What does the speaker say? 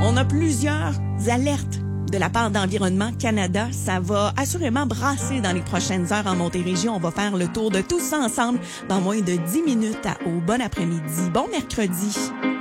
On a plusieurs alertes de la part d'Environnement Canada. Ça va assurément brasser dans les prochaines heures en Montérégie. On va faire le tour de tout ça ensemble dans moins de 10 minutes au bon après-midi. Bon mercredi.